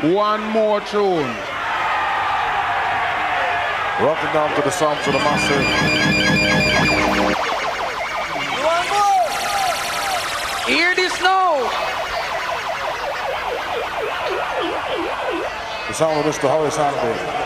One more tune. Rocking down to the sounds of the massive. One more. Hear this now. The sound of Mr. Horace Andy.